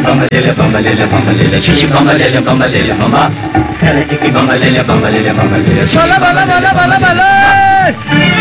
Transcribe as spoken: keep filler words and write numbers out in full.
bamba lele bamba lele bamba lele chichi bamba lele bamba lele bamba hele chiki bamba lele bamba lele bamba lele bala bala bala bala bala